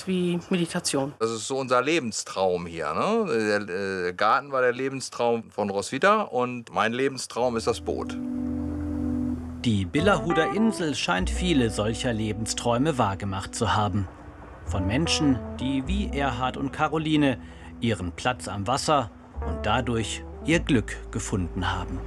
wie Meditation. Das ist so unser Lebenstraum hier. Ne? Der Garten war der Lebenstraum von Roswitha und mein Lebenstraum ist das Boot. Die Billerhuder Insel scheint viele solcher Lebensträume wahrgemacht zu haben. Von Menschen, die wie Erhard und Caroline ihren Platz am Wasser und dadurch ihr Glück gefunden haben.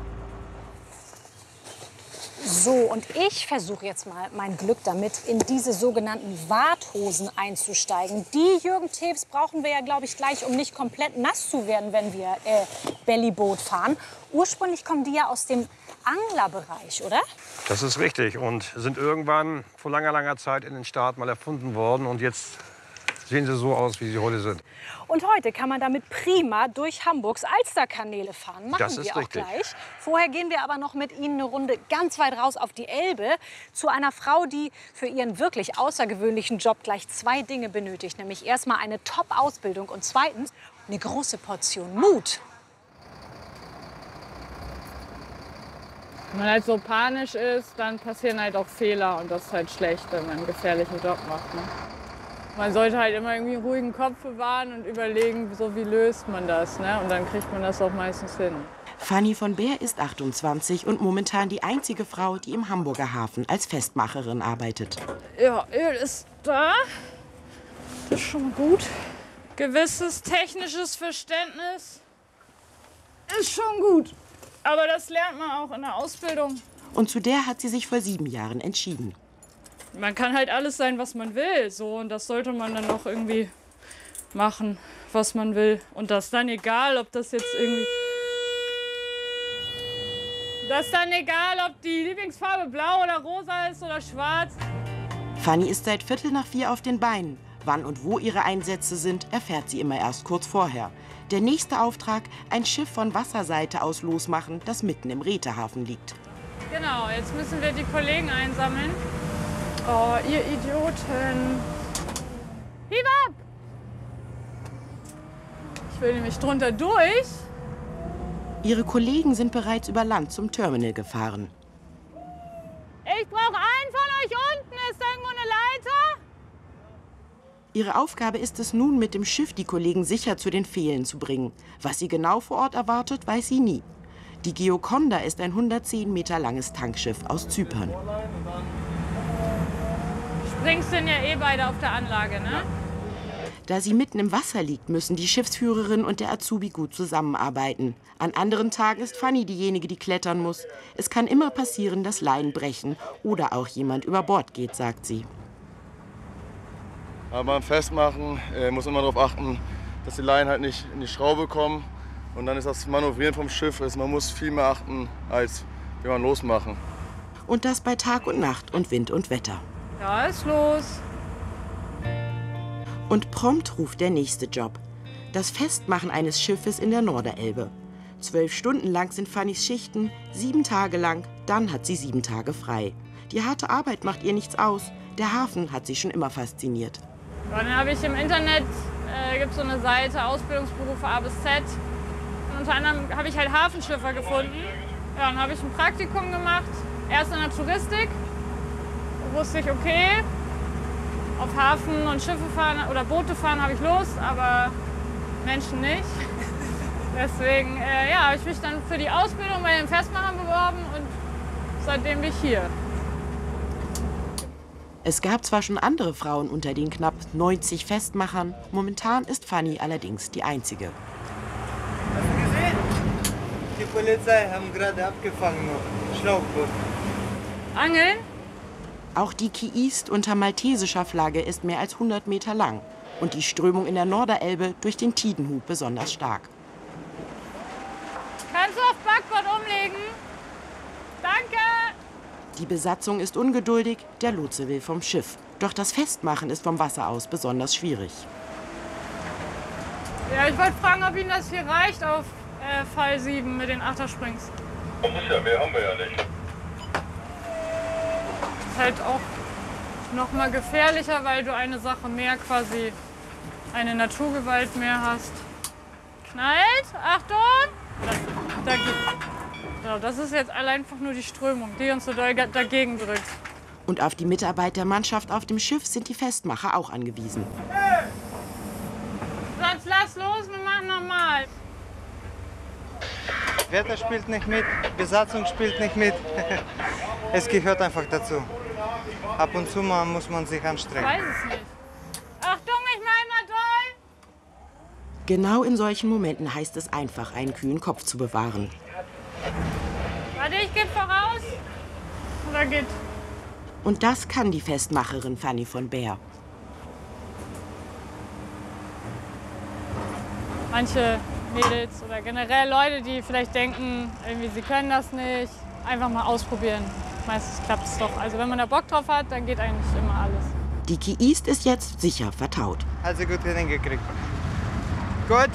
So, und ich versuche jetzt mal mein Glück damit, in diese sogenannten Warthosen einzusteigen. Die, Jürgen Tews, brauchen wir ja, glaube ich, gleich, um nicht komplett nass zu werden, wenn wir Bellyboot fahren. Ursprünglich kommen die ja aus dem Anglerbereich, oder? Das ist richtig und sind irgendwann vor langer, langer Zeit in den Staaten mal erfunden worden. Und jetzt sehen sie so aus, wie sie heute sind. Und heute kann man damit prima durch Hamburgs Alsterkanäle fahren. Machen Das ist wir auch richtig. gleich. Vorher gehen wir aber noch mit Ihnen eine Runde ganz weit raus auf die Elbe zu einer Frau, die für ihren wirklich außergewöhnlichen Job gleich zwei Dinge benötigt. Nämlich erstmal eine Top-Ausbildung und zweitens eine große Portion Mut. Wenn man halt so panisch ist, dann passieren halt auch Fehler. Und das ist halt schlecht, wenn man einen gefährlichen Job macht. Ne? Man sollte halt immer irgendwie einen ruhigen Kopf bewahren und überlegen, so wie löst man das. Ne? Und dann kriegt man das auch meistens hin. Fanny von Beer ist 28 und momentan die einzige Frau, die im Hamburger Hafen als Festmacherin arbeitet. Ja, Öl ist da. Das ist schon gut. Gewisses technisches Verständnis ist schon gut. Aber das lernt man auch in der Ausbildung. Und zu der hat sie sich vor 7 Jahren entschieden. Man kann halt alles sein, was man will. So, und das sollte man dann auch irgendwie machen, was man will. Und das ist dann egal, ob das jetzt irgendwie... Das ist dann egal, ob die Lieblingsfarbe blau oder rosa ist oder schwarz. Fanny ist seit 3:45 auf den Beinen. Wann und wo ihre Einsätze sind, erfährt sie immer erst kurz vorher. Der nächste Auftrag, ein Schiff von Wasserseite aus losmachen, das mitten im Rätehafen liegt. Genau, jetzt müssen wir die Kollegen einsammeln. Oh, ihr Idioten. Hieb ab! Ich will nämlich drunter durch. Ihre Kollegen sind bereits über Land zum Terminal gefahren. Ich brauche einen von euch unten. Ist da irgendwo eine Leiter? Ihre Aufgabe ist es nun, mit dem Schiff die Kollegen sicher zu den Pfählen zu bringen. Was sie genau vor Ort erwartet, weiß sie nie. Die Gioconda ist ein 110 Meter langes Tankschiff aus Zypern. Springst sind ja eh beide auf der Anlage, ne? Da sie mitten im Wasser liegt, müssen die Schiffsführerin und der Azubi gut zusammenarbeiten. An anderen Tagen ist Fanny diejenige, die klettern muss. Es kann immer passieren, dass Leinen brechen oder auch jemand über Bord geht, sagt sie. Aber beim Festmachen muss man immer darauf achten, dass die Leinen halt nicht in die Schraube kommen. Und dann ist das Manövrieren vom Schiff, man muss viel mehr achten, als wenn man losmachen. Und das bei Tag und Nacht und Wind und Wetter. Ja, ist los. Und prompt ruft der nächste Job. Das Festmachen eines Schiffes in der Norderelbe. 12 Stunden lang sind Fannys Schichten, 7 Tage lang, dann hat sie 7 Tage frei. Die harte Arbeit macht ihr nichts aus. Der Hafen hat sie schon immer fasziniert. Dann habe ich im Internet, gibt es so eine Seite, Ausbildungsberufe A bis Z. Und unter anderem habe ich halt Hafenschiffer gefunden. Ja, dann habe ich ein Praktikum gemacht, erst in der Touristik. Da wusste ich, okay, auf Hafen und Schiffe fahren oder Boote fahren habe ich Lust, aber Menschen nicht. Deswegen ja, habe ich mich dann für die Ausbildung bei den Festmachern beworben und seitdem bin ich hier. Es gab zwar schon andere Frauen unter den knapp 90 Festmachern, momentan ist Fanny allerdings die einzige. Hast du gesehen? Die Polizei haben gerade abgefangen noch. Schlauchboot. Angeln? Auch die Key East unter maltesischer Flagge ist mehr als 100 Meter lang und die Strömung in der Norderelbe durch den Tidenhub besonders stark. Kannst du auf Backbord umlegen? Danke! Die Besatzung ist ungeduldig, der Lotse will vom Schiff. Doch das Festmachen ist vom Wasser aus besonders schwierig. Ja, ich wollte fragen, ob Ihnen das hier reicht auf Fall 7 mit den Achtersprings. Ja, mehr haben wir ja nicht. Ist halt auch noch mal gefährlicher, weil du eine Sache mehr quasi, eine Naturgewalt mehr hast. Knallt, Achtung! Da geht. Genau, das ist jetzt einfach nur die Strömung, die uns so doll dagegen drückt. Und auf die Mitarbeit der Mannschaft auf dem Schiff sind die Festmacher auch angewiesen. Sonst lass los, wir machen nochmal. Wetter spielt nicht mit, Besatzung spielt nicht mit. Es gehört einfach dazu. Ab und zu mal muss man sich Ich anstrengen. weiß es nicht. Achtung, ich mach mal doll. Genau in solchen Momenten heißt es einfach, einen kühlen Kopf zu bewahren. Warte, ich geh voraus. Oder geht? Und das kann die Festmacherin Fanny von Beer. Manche Mädels oder generell Leute, die vielleicht denken, irgendwie sie können das nicht, einfach mal ausprobieren. Meistens klappt es doch. Also wenn man da Bock drauf hat, dann geht eigentlich immer alles. Die Key East ist jetzt sicher vertaut. Hat sie gut hingekriegt. Gut.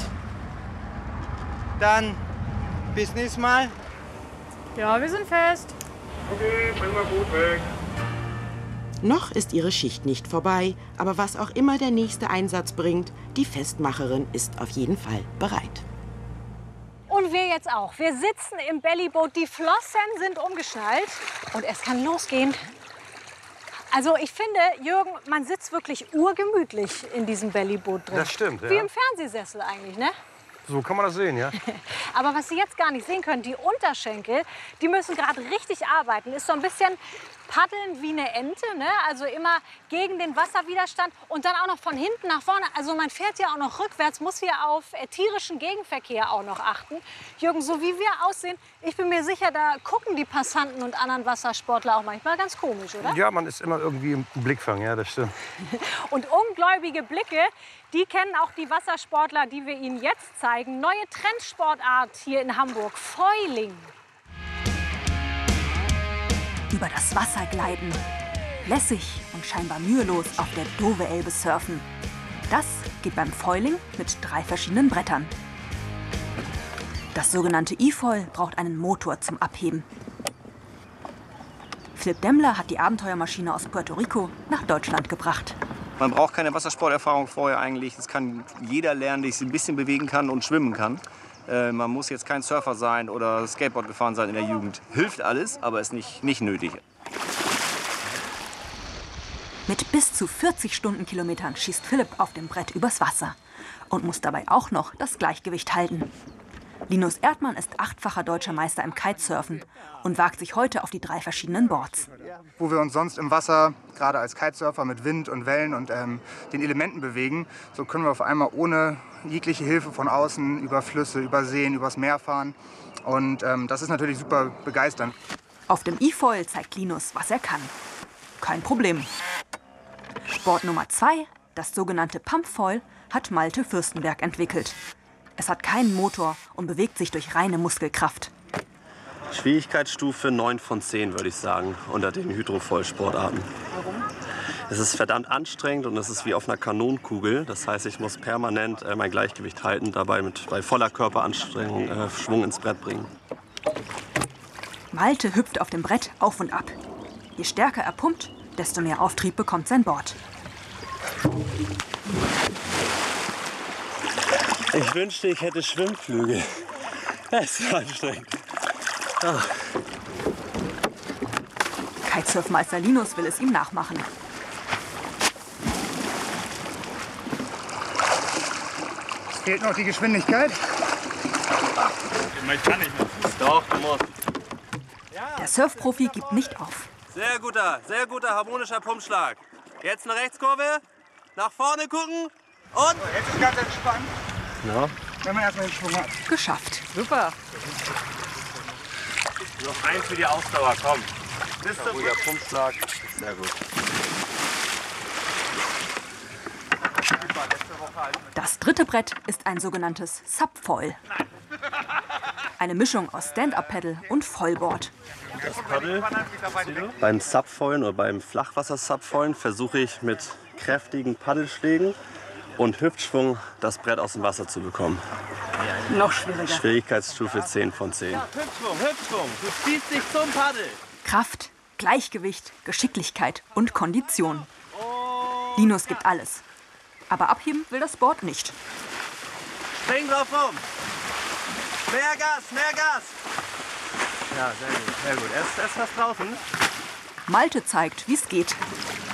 Dann bis nächstes Mal. Ja, wir sind fest. Okay, bring mal gut weg. Noch ist ihre Schicht nicht vorbei, aber was auch immer der nächste Einsatz bringt, die Festmacherin ist auf jeden Fall bereit. Und wir jetzt auch. Wir sitzen im Bellyboot, die Flossen sind umgeschnallt und es kann losgehen. Also ich finde, Jürgen, man sitzt wirklich urgemütlich in diesem Bellyboot drin. Das stimmt, Wie ja. im Fernsehsessel eigentlich, ne? So kann man das sehen, ja. Aber was Sie jetzt gar nicht sehen können, die Unterschenkel, die müssen gerade richtig arbeiten. Ist so ein bisschen paddeln wie eine Ente, ne? Also immer gegen den Wasserwiderstand und dann auch noch von hinten nach vorne. Also man fährt ja auch noch rückwärts, muss hier auf tierischen Gegenverkehr auch noch achten. Jürgen, so wie wir aussehen, ich bin mir sicher, da gucken die Passanten und anderen Wassersportler auch manchmal ganz komisch, oder? Ja, man ist immer irgendwie im Blickfang, ja, das stimmt. Und ungläubige Blicke, die kennen auch die Wassersportler, die wir Ihnen jetzt zeigen. Neue Trendsportart hier in Hamburg, Foiling. Über das Wasser gleiten, lässig und scheinbar mühelos auf der Dove-Elbe surfen. Das geht beim Foiling mit 3 verschiedenen Brettern. Das sogenannte E-Foil braucht einen Motor zum Abheben. Philipp Demmler hat die Abenteuermaschine aus Puerto Rico nach Deutschland gebracht. Man braucht keine Wassersporterfahrung vorher eigentlich. Das kann jeder lernen, der sich ein bisschen bewegen kann und schwimmen kann. Man muss jetzt kein Surfer sein oder Skateboard gefahren sein in der Jugend. Hilft alles, aber ist nicht nötig. Mit bis zu 40 Stundenkilometern schießt Philipp auf dem Brett übers Wasser und muss dabei auch noch das Gleichgewicht halten. Linus Erdmann ist 8-facher deutscher Meister im Kitesurfen und wagt sich heute auf die 3 verschiedenen Boards. Wo wir uns sonst im Wasser, gerade als Kitesurfer, mit Wind und Wellen und den Elementen bewegen, so können wir auf einmal ohne jegliche Hilfe von außen über Flüsse, über Seen, übers Meer fahren. Und das ist natürlich super begeisternd. Auf dem E-Foil zeigt Linus, was er kann. Kein Problem. Board Nummer 2, das sogenannte Pumpfoil, hat Malte Fürstenberg entwickelt. Es hat keinen Motor und bewegt sich durch reine Muskelkraft. Schwierigkeitsstufe 9 von 10, würde ich sagen, unter den Hydrofoil-Sportarten. Warum? Es ist verdammt anstrengend und es ist wie auf einer Kanonenkugel. Das heißt, ich muss permanent mein Gleichgewicht halten, dabei bei voller Körperanstrengung Schwung ins Brett bringen. Malte hüpft auf dem Brett auf und ab. Je stärker er pumpt, desto mehr Auftrieb bekommt sein Board. Ich wünschte, ich hätte Schwimmflügel. Das ist anstrengend. Oh. Kitesurfmeister Linus will es ihm nachmachen. Es fehlt noch die Geschwindigkeit. Ich kann nicht mehr. Doch, du musst. Der Surfprofi gibt nicht auf. Sehr guter harmonischer Pumpschlag. Jetzt eine Rechtskurve, nach vorne gucken und... Jetzt ist ganz entspannt, Ja. wenn man erstmal den Schwung hat. Geschafft. Super. Noch eins für die Ausdauer, komm. Ruhiger Pumpschlag. Sehr gut. Das 3. Brett ist ein sogenanntes Subfoil. Eine Mischung aus Stand-Up-Paddle und Foilboard. Das Paddel. Beim Subfoilen oder beim Flachwasser-Subfoilen versuche ich mit kräftigen Paddelschlägen und Hüftschwung das Brett aus dem Wasser zu bekommen. Noch schwieriger. Schwierigkeitsstufe 10 von 10. Ja, Hüftschwung. Du ziehst dich zum Paddel. Kraft, Gleichgewicht, Geschicklichkeit und Kondition. Linus gibt alles. Aber abheben will das Board nicht. Spring drauf rum. Mehr Gas, mehr Gas. Ja, sehr gut. Erst fast draußen. Malte zeigt, wie es geht.